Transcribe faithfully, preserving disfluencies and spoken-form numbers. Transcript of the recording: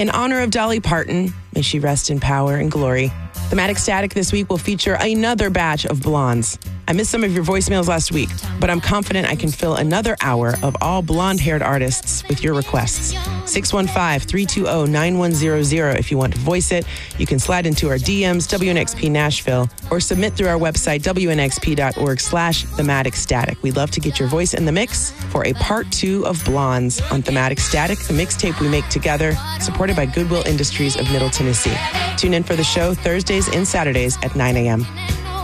In honor of Dolly Parton, may she rest in power and glory, Thematic Static this week will feature another batch of blondes. I missed some of your voicemails last week, but I'm confident I can fill another hour of all blonde-haired artists with your requests. six one five, three two zero, nine one zero zero if you want to voice it. You can slide into our D Ms, W N X P Nashville, or submit through our website, W N X P dot org slash Thematic Static. We'd love to get your voice in the mix for a part two of Blondes on Thematic Static, the mixtape we make together, supported by Goodwill Industries of Middle Tennessee. Tune in for the show Thursdays and Saturdays at nine a.m.